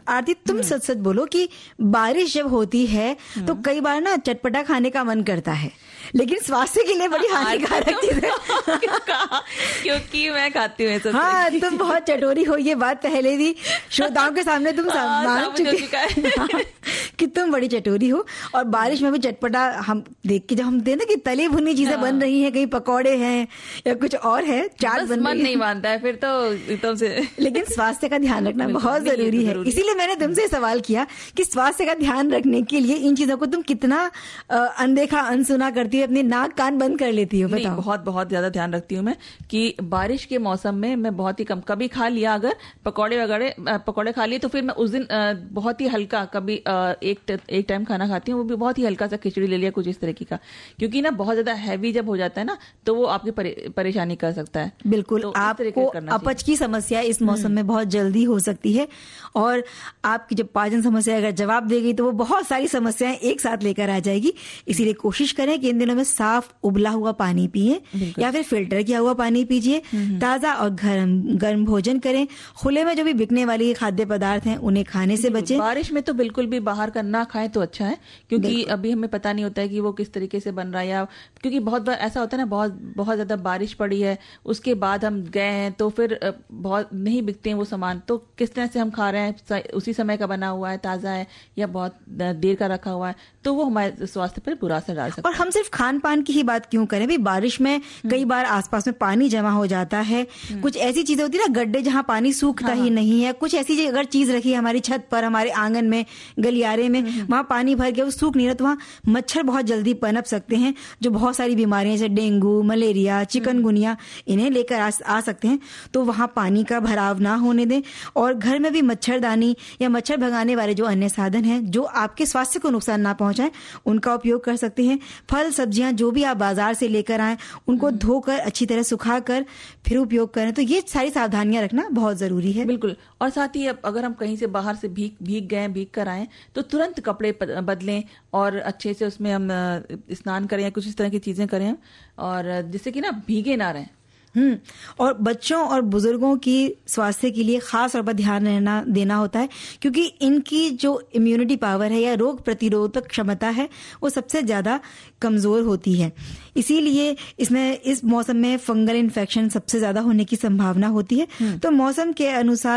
आरती तुम सच सच बोलो कि बारिश जब होती है तो कई बार ना चटपटा खाने का मन करता है, लेकिन स्वास्थ्य के लिए बड़ी हानिकारक चीज है। क्योंकि मैं खाती हूँ। हाँ, तुम बहुत चटोरी हो, ये बात पहले भी श्रोताओं के सामने तुम मान चुके कि तुम बड़ी चटोरी हो। और बारिश में भी चटपटा हम देख के जब हम देखते कि तली भुनी चीजें बन रही हैं, कहीं पकौड़े हैं या कुछ और है, चाट बन रही है, मन नहीं मानता है फिर तो एकदम से। लेकिन स्वास्थ्य का ध्यान रखना बहुत जरूरी है। इसीलिए मैंने तुमसे सवाल किया कि स्वास्थ्य का ध्यान रखने के लिए इन चीजों को तुम कितना अनदेखा अनसुना करती हो, अपने नाक कान बंद कर लेती हो? बताओ। बहुत बहुत ज्यादा ध्यान रखती हूँ मैं कि बारिश के मौसम में मैं बहुत ही कम, कभी खा लिया अगर पकौड़े खा लिए तो फिर मैं उस दिन बहुत ही हल्का, कभी एक टाइम खाना खाती हूँ, वो भी बहुत ही हल्का सा खिचड़ी ले लिया कुछ इस तरीके का, क्योंकि ना बहुत ज्यादा हैवी जब हो जाता है ना तो वो आपकी परेशानी कर सकता है। बिल्कुल, तो आपको अपच की समस्या इस मौसम में बहुत जल्दी हो सकती है और आपकी जब पाचन समस्या अगर जवाब देगी तो वो बहुत सारी समस्याएं एक साथ लेकर आ जाएगी। इसीलिए कोशिश करें कि इन दिनों में साफ उबला हुआ पानी पिए या फिर फिल्टर किया हुआ पानी पीजिए, ताजा और गर्म भोजन करें, खुले में जो भी बिकने वाली खाद्य पदार्थ हैं उन्हें खाने से बचें। बारिश में तो बिल्कुल भी बाहर का ना खाएं तो अच्छा है, क्योंकि अभी हमें पता नहीं होता है कि वो किस तरीके से बन रहा है, या क्योंकि बहुत बार ऐसा होता है ना, बहुत ज्यादा बारिश पड़ी है उसके बाद हम गए हैं तो फिर बहुत नहीं बिकते हैं वो सामान, तो किस तरह से हम खा रहे हैं, उसी समय का बना हुआ है, ताजा है या बहुत देर का रखा हुआ है, तो वो हमारे स्वास्थ्य पर बुरा असर डाल सकता है। और हम सिर्फ खान पान की ही बात क्यों करें, भी बारिश में कई बार आसपास में पानी जमा हो जाता है, कुछ ऐसी चीजें होती है ना, गड्ढे जहाँ पानी सूखता ही नहीं है, कुछ ऐसी अगर चीज रखी है हमारी छत पर, हमारे आंगन में, गलियारे में, वहां पानी भर गया, वो सूख नहीं रहा, तो वहाँ मच्छर बहुत जल्दी पनप सकते हैं, जो बहुत सारी बीमारियां जैसे डेंगू, मलेरिया, चिकनगुनिया इन्हें लेकर आ सकते हैं। तो वहां पानी का भराव ना होने दें और घर में भी मच्छरदानी या मच्छर भगाने वाले जो अन्य साधन हैं जो आपके स्वास्थ्य को नुकसान ना पहुंचाएं उनका उपयोग कर सकते हैं। फल सब्जियां जो भी आप बाजार से लेकर आएं उनको धोकर अच्छी तरह सुखाकर फिर उपयोग करें। तो ये सारी सावधानियां रखना बहुत जरूरी है। बिल्कुल। और साथ ही अगर हम कहीं से बाहर से भीग कर आए तो तुरंत कपड़े बदलें और अच्छे से उसमें हम स्नान करें या कुछ इस तरह की चीजें करें, और जिससे कि ना भीगे ना रहें। और बच्चों और बुजुर्गों की स्वास्थ्य के लिए खास तौर पर ध्यान देना होता है, क्योंकि इनकी जो इम्यूनिटी पावर है या रोग प्रतिरोधक क्षमता है वो सबसे ज्यादा कमजोर होती है। इसीलिए इस मौसम में फंगल इन्फेक्शन सबसे ज्यादा होने की संभावना होती है। तो मौसम के अनुसार